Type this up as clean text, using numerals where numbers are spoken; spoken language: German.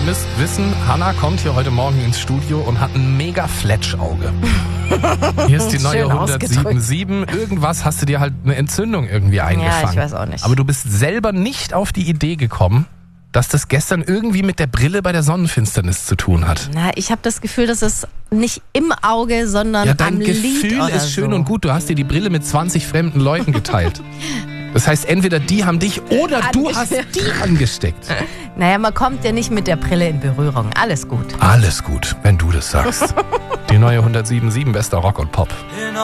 müsst wissen, Hannah kommt hier heute Morgen ins Studio und hat ein mega Fletschauge. Hier ist die neue Schön 107.7. Irgendwas hast du dir halt eine Entzündung irgendwie eingefangen. Ja, ich weiß auch nicht. Aber du bist selber nicht auf die Idee gekommen, dass das gestern irgendwie mit der Brille bei der Sonnenfinsternis zu tun hat. Na, ich habe das Gefühl, dass es nicht im Auge, sondern Ja, dein am Lid Gefühl oder ist schön so. und gut. Du hast dir die Brille mit 20 fremden Leuten geteilt. Das heißt, entweder die haben dich oder du hast die angesteckt. Naja, man kommt ja nicht mit der Brille in Berührung. Alles gut. Alles gut, wenn du das sagst. Die neue 107.7 bester Rock und Pop.